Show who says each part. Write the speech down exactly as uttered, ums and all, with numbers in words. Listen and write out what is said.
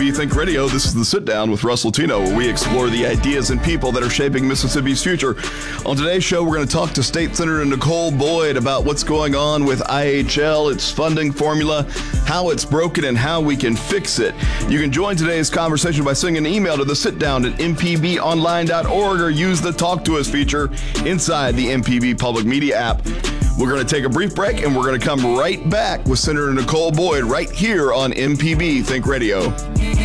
Speaker 1: B Think Radio. This is The Sit Down with Russell Tino, where we explore the ideas and people that are shaping Mississippi's future. On today's show, we're going to talk to State Senator Nicole Boyd about what's going on with I H L, its funding formula, how it's broken, and how we can fix it. You can join today's conversation by sending an email to the sit down at m p b online dot org or use the Talk to Us feature inside the M P B Public Media app. We're going to take a brief break, and we're going to come right back with Senator Nicole Boyd right here on M P B Think Radio.